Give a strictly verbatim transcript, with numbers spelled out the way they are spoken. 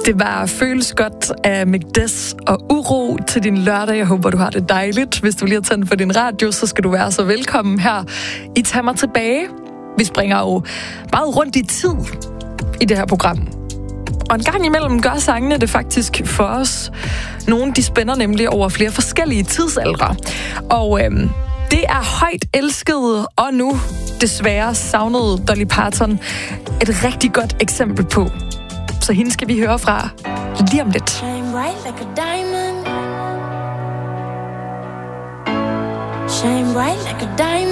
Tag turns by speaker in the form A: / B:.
A: Det var Føles godt af Migdes og Uro til din lørdag. Jeg håber, du har det dejligt. Hvis du lige har tændt for din radio, så skal du være så velkommen her i Tag mig tilbage. Vi springer jo meget rundt i tid i det her program. Og en gang imellem gør sangene det faktisk for os. Nogle, de spænder nemlig over flere forskellige tidsaldre. Og øhm, det er højt elsket og nu desværre savnede Dolly Parton et rigtig godt eksempel på. Så hende skal vi høre fra lige om lidt.
B: Shine bright like a diamond. Shine bright like a diamond.